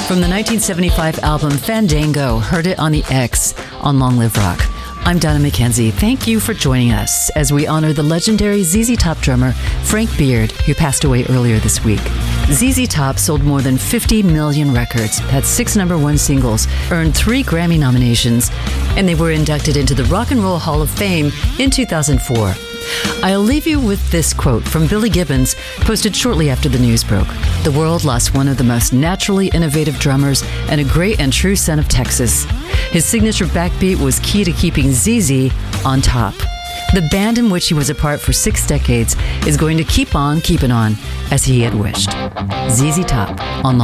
From the 1975 album Fandango, heard it on the X on Long Live Rock. I'm Donna McKenzie. Thank you for joining us as we honor the legendary ZZ Top drummer Frank Beard, who passed away earlier this week. ZZ Top sold more than 50 million records, had 6 #1 singles, earned 3 Grammy nominations, and they were inducted into the Rock and Roll Hall of Fame in 2004. I'll leave you with this quote from Billy Gibbons, posted shortly after the news broke. The world lost one of the most naturally innovative drummers and a great and true son of Texas. His signature backbeat was key to keeping ZZ on top. The band in which he was a part for 6 decades is going to keep on keeping on, as he had wished. ZZ Top on